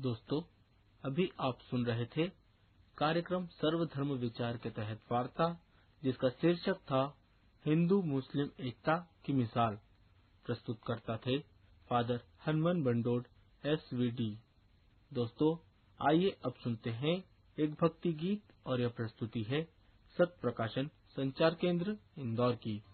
दोस्तों, अभी आप सुन रहे थे कार्यक्रम सर्वधर्म विचार के तहत वार्ता, जिसका शीर्षक था हिंदू मुस्लिम एकता की मिसाल। प्रस्तुतकर्ता थे फादर हनुमान बंडोड SVD। दोस्तों, आइए अब सुनते हैं एक भक्ति गीत और यह प्रस्तुति है सत्य प्रकाशन संचार केंद्र इंदौर की।